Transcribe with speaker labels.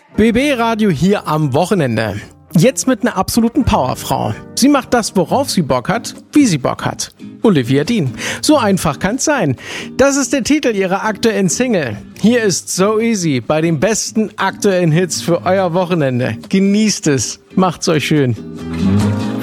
Speaker 1: BB Radio hier am Wochenende. Jetzt mit einer absoluten Powerfrau. Sie macht das, worauf sie Bock hat, wie sie Bock hat. Olivia Dean. So einfach kann's sein. Das ist der Titel ihrer aktuellen Single. Hier ist So Easy bei den besten aktuellen Hits für euer Wochenende. Genießt es. Macht's euch schön.